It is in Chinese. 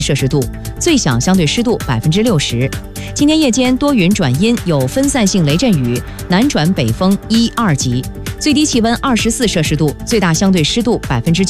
摄氏度，最小相对湿度60%。今天夜间多云转阴，有分散性雷阵雨，南转北风1、2级，最低气温24摄氏度，最大相对湿度90%。